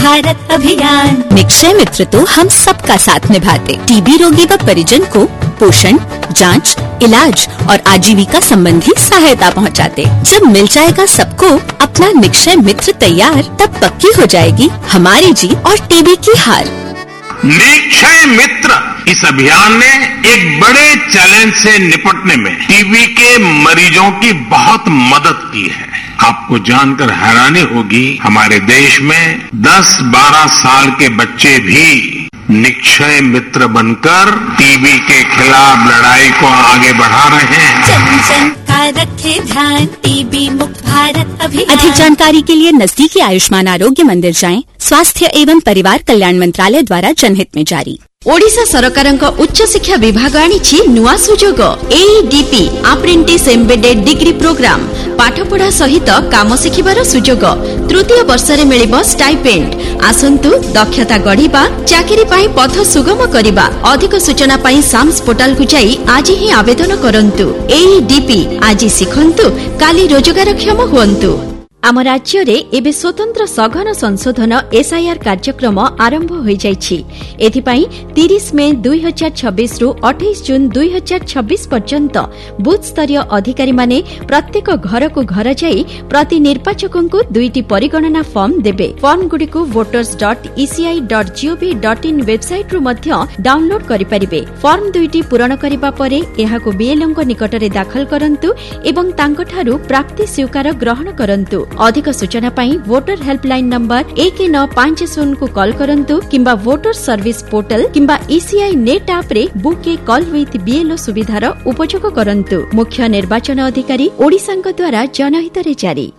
भारत अभियान। निक्षय मित्र तो हम सबका साथ निभाते। टीबी रोगी व परिजन को पोषण, जांच, इलाज और आजीविका संबंधी सहायता पहुंचाते। जब मिल जाएगा सबको अपना निक्षय मित्र तैयार, तब पक्की हो जाएगी हमारी जीत और टीबी की हार। निक्षय मित्र इस अभियान ने एक बड़े चैलेंज से निपटने में टीबी के मरीजों की बहुत मदद की है। आपको जानकर हैरानी होगी, हमारे देश में 10-12 साल के बच्चे भी निक्षय मित्र बनकर टीबी के खिलाफ लड़ाई को आगे बढ़ा रहे हैं। जन जन का रखे ध्यान, टीबी मुक्त भारत अभियान। अधिक जानकारी के लिए नजदीकी आयुष्मान आरोग्य मंदिर जाएं। स्वास्थ्य एवं परिवार कल्याण मंत्रालय द्वारा जनहित में जारी। ओडिशा सरकारक उच्च शिक्षा विभाग आनिछि नुआ सुजोग एईडीपी अप्रेंटिस एम्बेडेड डिग्री प्रोग्राम। पाठपढ़ा सहित काम शिखिबार सुजोग। तृतीय वर्ष रे मिलिबो स्टाइपेंड। आसंतु दक्षता गढ़िबा, चाकरी पाई पथ सुगम करिबा। अधिक सूचना पाई साम्स पोर्टल को जाई आज ही आवेदन करंतु। एईडीपी आज शिखंतु, काली रोजगारक्षम हुअन्तु। आम राज्य रे एबे स्वतंत्र सघन संशोधन एसआईआर कार्यक्रम आरंभ हो जाइछि। एथिपाई 30 मे 2026 रु 28 जून 2026 पर्यंत बूथ स्तरीय अधिकारी माने प्रत्येक घर को घर जाई प्रति निर्वाचकों को 2टी परिगणना फॉर्म देबे। फॉर्म गुडी को voters.eci.gov.in वेबसाइट रु मध्य डाउनलोड करि परिबे। फॉर्म 2टी पूरण करिबा परे एहाको बीएलओ को निकट रे दाखल करंतु एवं तांकठारु प्राप्ति स्वीकार ग्रहण करंतु। अधिक सूचना पाई वोटर हेल्पलाइन नंबर 1950 को कॉल करंतु किंबा वोटर सर्विस पोर्टल किंबा ईसीआई नेट ऐप रे book A call with BLO सुविधार उपयोग करंतु। मुख्य निर्वाचन अधिकारी ओडिशांक द्वारा जनहित रे जारी।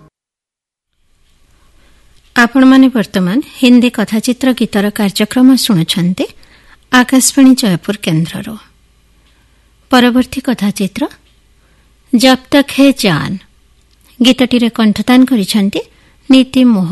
आपण माने वर्तमान हिंदी कथाचित्र गीतर कार्यक्रम शुणुछन्ते आकाशवाणी जयपुर केन्द्ररो। परवर्ती कथाचित्र जब तक है जान। गीतटीरे कंठदान करिछन्ते नीति मोह।